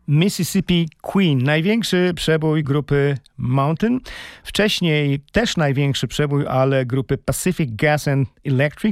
Mississippi Queen, największy przebój grupy Mountain. Wcześniej też największy przebój, ale grupy Pacific Gas and Electric,